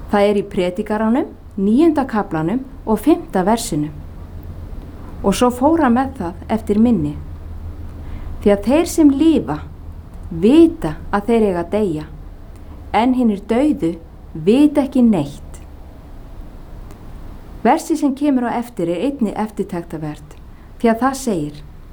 Það í Predikaranum, 9. kaflanum og 5. versinu. Og svo fór hann með það eftir minni. Því að þeir sem lifa vita að þeir eiga að deyja, en hinir dauðu vita ekki neitt. Versi sem kemur á eftir einnig eftirtektavert, því að það segir: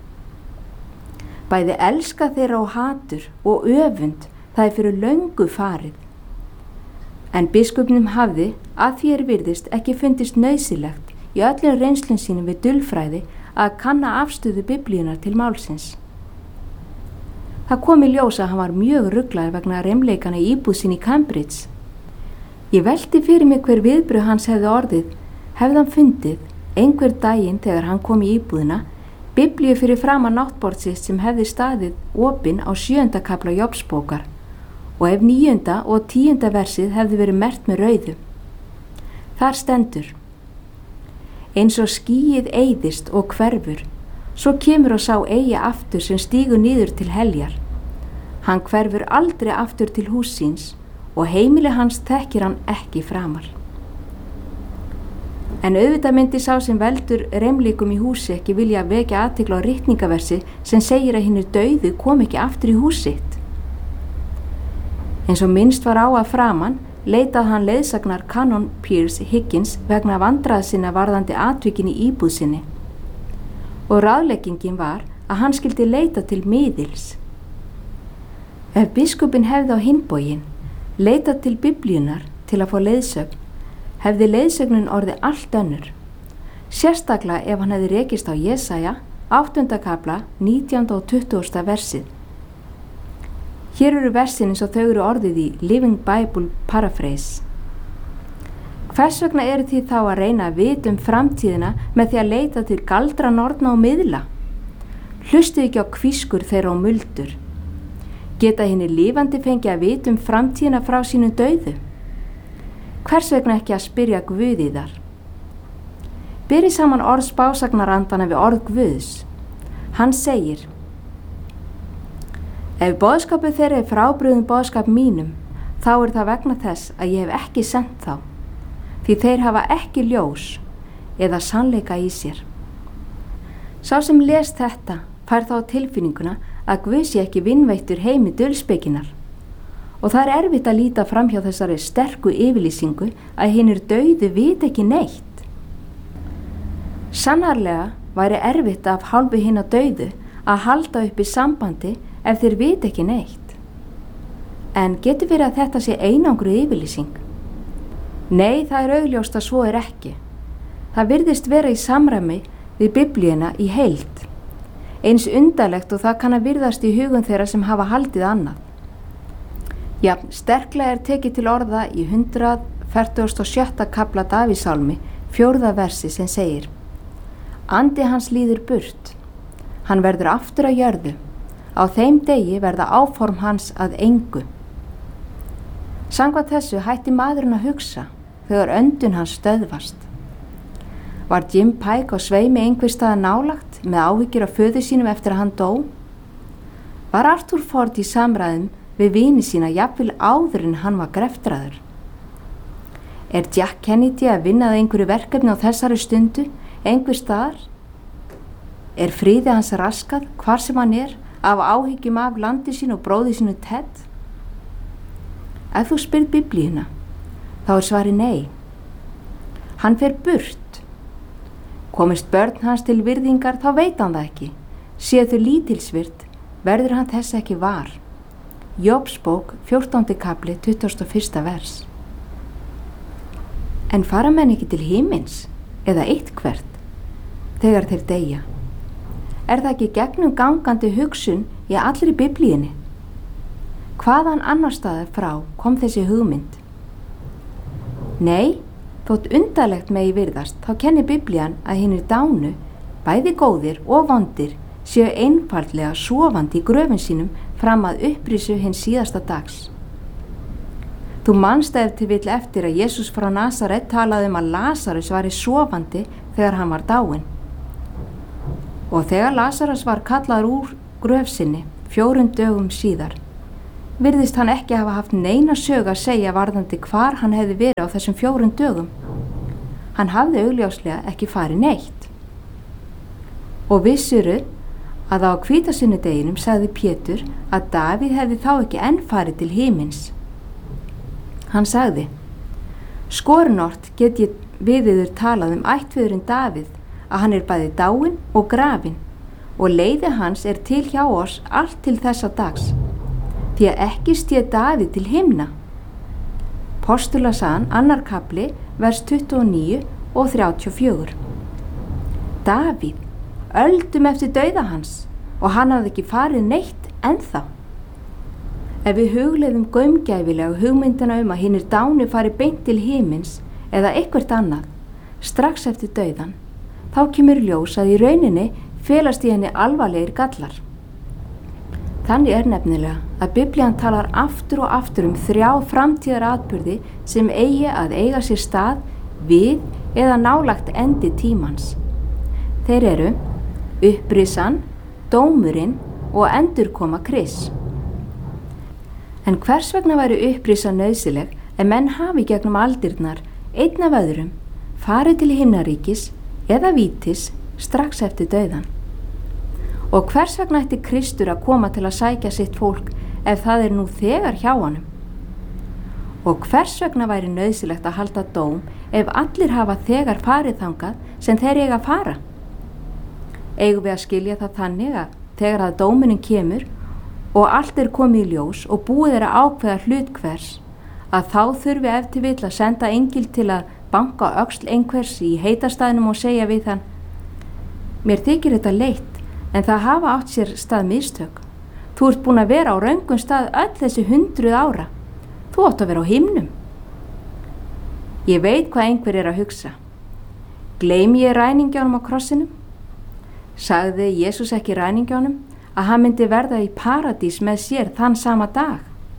Bæði elska þeirra og hatur og öfund, það fyrir löngu farið. En biskupnum hafði, að því virðist, ekki fundist nauðsynlegt í öllum reynslum sínum við dulfræði að kanna afstöðu Biblíunnar til málsins. Það kom í ljós að hann var mjög ruglaður vegna reimleikana í íbúð sinni í Cambridge. Ég velti fyrir mig hver viðbrögð hans hefði orðið, hefði hann fundið einhver daginn þegar hann kom í íbúðina Biblíu fyrir framan náttborð sitt sem hefði staðið opin á 7. kafla Jobbsbókar og ef 9. og 10. versið hefði verið merkt með rauðu. Þar stendur: Eins og skýið eyðist og hverfur, svo kemur og sá eigi aftur sem stígur niður til heljar. Hann hverfur aldrei aftur til hús síns og heimili hans þekkir hann ekki framar. En auðvitað myndi sá sem veldur reimleikum í húsi ekki vilja vekja athygli á ritningaversi sem segir að hinir dauðu kom ekki aftur í hús sitt. Eins og minnst var á að framan leitað hann leiðsagnar Canon Pierce Higgins vegna vandræða sinna varðandi atvikin í íbúð sinni. Og ráðleggingin var að hann skyldi leita til miðils. Ef biskupinn hefði á hinbóginn leitað til Biblíunnar til að fá leiðsögn, hefði leiðsögnin orðið allt önnur, sérstaklega ef hann hefði rekist á Jesaja, 8. kafla, 19. og 20. versið. Hér eru versin eins og þau eru orðið í Living Bible Paraphrase. Hvers vegna eru þið þá að reyna að vita framtíðina með því að leita til galdra, norna og miðla? Hlustið ekki á hvískur þeirra og muldur. Geta hinir lifandi fengið að vita framtíðina frá sínum dauðu? Hvers vegna ekki að spyrja Guð í þar? Berið saman orð spásagnarandana við orð Guðs. Hann segir: Ef boðskapið þeirra frábrugðinn boðskap mínum, þá það vegna þess að ég hef ekki sent þá, því þeir hafa ekki ljós eða sannleika í sér. Sá sem les þetta fær þá tilfinninguna að Guð sé ekki vinveittur heimi dulspekinnar. Og það erfitt að líta fram hjá þessari sterku yfirlýsingu að hinir dauðu vita ekki neitt. Sannarlega væri erfitt af hálfu hinna dauðu að halda uppi sambandi ef þeir vita ekki neitt. En getur verið að þetta sé einangruð yfirlýsing? Nei, það augljóst að svo ekki. Það virðist vera í samræmi við Biblíuna í heild. Eins undarlegt og það kann að virðast í hugum þeirra sem hafa haldið annað. Jafn sterklega tekið til orða í 147. kafla Davíðssálmi, 4. versi sem segir: Andi hans líður burt, hann verður aftur að jörðu, á þeim degi verða áform hans að engu. Samkvæmt þessu hætti maðurinn að hugsa þegar öndun hans stöðvast. Var Jim Pike á sveimi einhvers staðar nálagt með áhyggjur af föður sínum eftir að hann dó? Var Arthur Ford í samræðum við vini sína jafnvel áður en hann var greftraður? Jack Kennedy að vinna að einhverju verkefni á þessari stundu, einhvers staðar? Friði hans raskað hvar sem hann af áhyggjum af landi sínu og bróði sínu Ted? Ef þú spyrð Biblíuna, þá svarið nei. Hann fer burt. Komist börn hans til virðingar, þá veit hann það ekki. Séu þau lítilsvirt, verður hann þess ekki var. Jobbsbók, 14. kafli, 21. vers. En fara menn ekki til himins eða eitthvert þegar þeir deyja? Það ekki gegnum gangandi hugsun í allri Biblíunni? Hvaðan annar staðar frá kom þessi hugmynd? Nei, þótt undarlegt megi virðast, þá kennir Biblían að hinir dánu, bæði góðir og vondir, séu einfaldlega sofandi í gröfum sínum fram að upprisu hins síðasta dags. Þú manst ef til vill eftir að Jesús frá Nasaret talaði að Lasarus væri sofandi þegar hann var dáinn. Og þegar Lasarus var kallaður úr gröf sinni 4 dögum síðar, virðist hann ekki hafa haft neina sög að segja varðandi hvar hann hefði verið á þessum 4 dögum. Hann hafði augljóslega ekki farið neitt. Og vissuru að á hvítasunnudeginum sagði Pétur að Davíð hefði þá ekki enn farið til himins. Hann sagði: Skorinort get ég við yður talað ættföðurinn Davíð, að hann bæði dáinn og grafinn, og leiði hans til hjá oss allt til þessa dags, því að ekki stéð Davíð til himna. Postulasagan, 2. kafli, vers 29 og 34. Davíð, öldum eftir dauða hans, og hann hafði ekki farið neitt ennþá. Ef við hugleiðum gaumgæfilega hugmyndina að hinir dánu farið beint til himins eða eitthvert annað, strax eftir dauðan, þá kemur ljós að í rauninni felast í henni alvarlegir gallar. Þannig nefnilega að Biblían talar aftur og aftur 3 framtíðaratburði sem eigi að eiga sér stað við eða nálagt endi tímans. Þeir eru upprisan, dómurinn og endurkoma Krists. En hvers vegna væri upprisa nauðsynleg ef menn hafi gegnum aldirnar einn af öðrum farið til himnaríkis eða vítis strax eftir dauðan? Og hvers vegna ætti Kristur að koma til að sækja sitt fólk ef það nú þegar hjá honum? Og hvers vegna væri nauðsynlegt að halda dóm ef allir hafa þegar farið þangað sem þeir eiga að fara? Eigum við að skilja það þannig að þegar að dómurinn kemur og allt komið í ljós og búið að ákveða hlut hvers, að þá þurfi ef til vill að senda engil til að banka öxl einhvers í heitastaðnum og segja við hann: Mér þykir þetta leitt, en það hafa átt sér stað mistök. Þú ert búin að vera á röngum stað öll þessi 100 ára. Þú átt að vera á himnum. Ég veit hvað einhver að hugsa. Gleymi ég ræningjanum á krossinum? Sagði Jesús ekki ræningjanum að hann myndi verða í paradís með sér þann sama dag?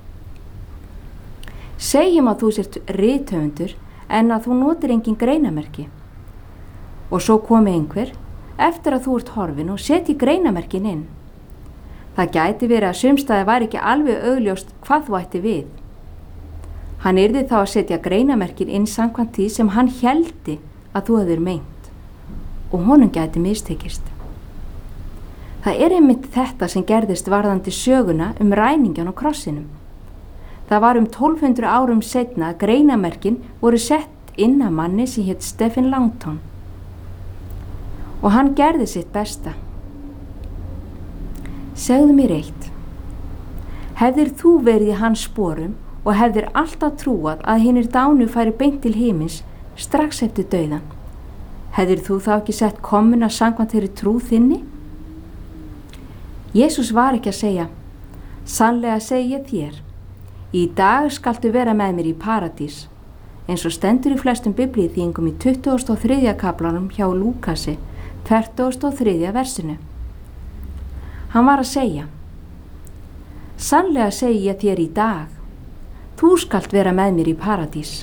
Segjum að þú sért rithöfundur en að þú notir engin greinamerki. Og svo komi einhver eftir að þú ert horfin og setji greinamerkin inn. Það gæti verið að sumstaði væri ekki alveg augljóst hvað þú ætti við. Hann yrði þá að setja greinamerkin inn samkvæmt því sem hann héldi að þú hefðir meint, og honum gæti mistekist. Það einmitt þetta sem gerðist varðandi söguna ræningjan á krossinum. Það var 1200 árum seinna að greinamerkin voru sett inn af manni sem hét Stephen Langton. Og hann gerði sitt besta. Segðu mér eitt. Hefðir þú verið í hans sporum og hefðir alltaf trúað að hinir dánu færi beint til himins strax eftir dauðan? Hefðir þú þá ekki sett komuna samkvæmt þeirri trú þinni? Jesús var ekki að segja: Sannlega segi ég þér, í dag skaltu vera með mér í paradís, eins og stendur í flestum biblíuþýðingum í 23. kaflanum hjá Lúkasi, 43. versinu. Hann var að segja: Sannlega segi ég þér í dag, þú skalt vera með mér í paradís.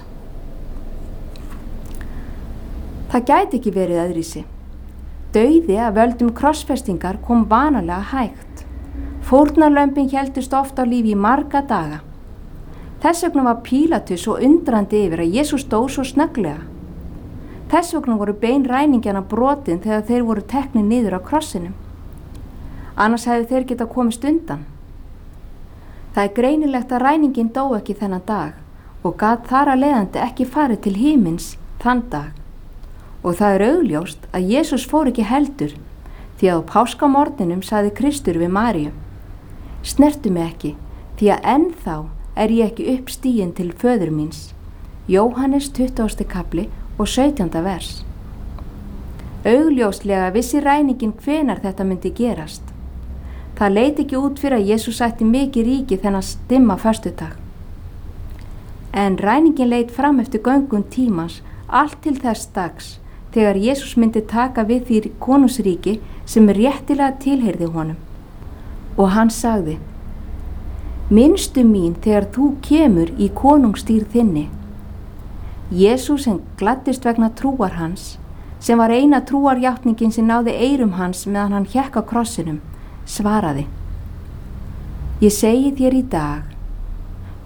Það gæti ekki verið öðruvísi. Dauði af völdum krossfestingar kom vanalega hægt. Fórnarlömbin héldust oft á lífi í marga daga. Þess vegna var Pílatus svo undrandi yfir að Jesús dó svo snögglega. Þess vegna voru bein ræningjana brotin þegar þeir voru teknir niður á krossinum. Annars hefðu þeir geta komist undan. Það greinilegt að ræningin dó ekki þennan dag og gat þar að leiðandi ekki farið til himins þann dag. Og það augljóst að Jesús fór ekki heldur, því að á páskamorninum sagði Kristur við Maríu: Snertu mig ekki, því að ennþá ég ekki uppstiginn til föður míns. Jóhannes 20. kafli og 17. vers. Augljóslega vissi ræningin hvenar þetta myndi gerast. Það leit ekki út fyrir að Jesús ætti mikið ríki þennan dimma föstudag. En ræningin leit fram eftir göngum tímans allt til þess dags þegar Jesús myndi taka við því konungsríki sem réttilega tilheyrði honum. Og hann sagði: Minnstu mín þegar þú kemur í konungsstýr þinni. Jesús sem gladdist vegna trúar hans, sem var eina trúarjátningin sem náði eyrum hans meðan hann hékk á krossinum, svaraði: Ég segi þér í dag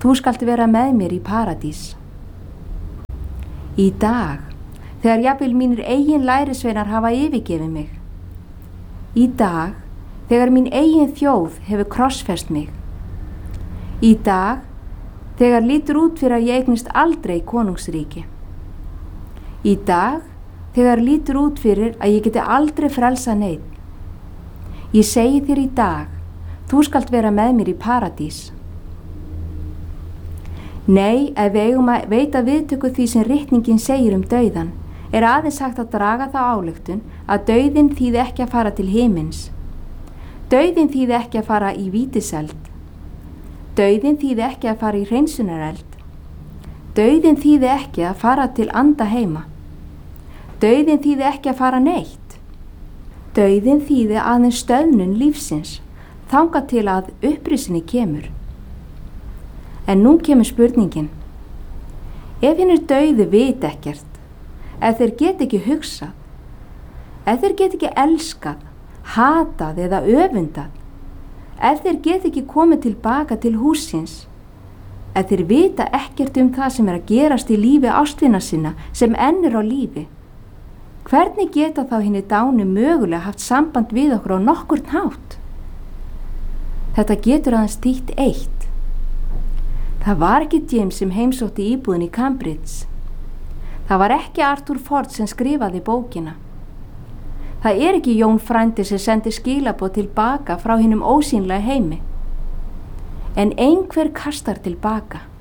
þú skalt vera með mér í paradís. Í dag, þegar jafnvel mínir eigin lærisveinar hafa yfirgefið mig. Í dag, þegar mín eigin þjóð hefur krossfest mig. Í dag, þegar lítur út fyrir að ég eignist aldrei konungsríki. Í dag, þegar lítur út fyrir að ég geti aldrei frelsað neinn. Ég segi þér í dag, þú skalt vera með mér í paradís. Nei, ef við eigum að veita viðtöku því sem ritningin segir dauðan, aðeins hægt að draga þá ályktun að dauðinn þýði ekki að fara til himins. Dauðinn þýði ekki að fara í vítiseld. Dauðinn þýði ekki að fara í hreinsunareld. Dauðinn þýði ekki að fara til anda heima. Dauðinn þýði ekki að fara neitt. Dauðinn þýði aðeins stöðnun lífsins, þangað til að upprisunni kemur. En nú kemur spurningin. Ef hinir dauðu vita ekkert, ef þeir get ekki hugsað, ef þeir get ekki elskað, hatað eða öfundað, ef þeir get ekki komið tilbaka til hússins, ef þeir vita ekkert það sem að gerast í lífi ástvina sinna sem enn á lífi, hvernig geta þá hinir dánu mögulega haft samband við okkur á nokkurn hátt? Þetta getur aðeins þýtt eitt. Það var ekki James sem heimsótti íbúðin í Cambridge. Það var ekki Arthur Ford sem skrifaði bókina. Það ekki Jón frændi sem sendi skilaboð tilbaka frá hinum ósýnlega heimi. En einhver kastar tilbaka.